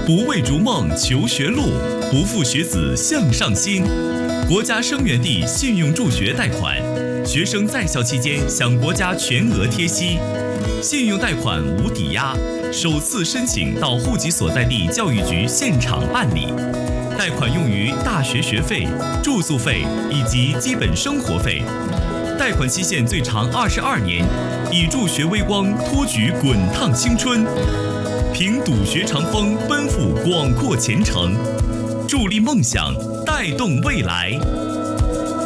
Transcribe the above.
不为逐梦求学路，不负学子向上心。国家生源地信用助学贷款，学生在校期间享国家全额贴息，信用贷款无抵押，首次申请到户籍所在地教育局现场办理。贷款用于大学学费、住宿费以及基本生活费。贷款期限最长22年，以助学微光托举滚烫青春，凭笃学长风奔赴广阔前程，助力梦想，带动未来。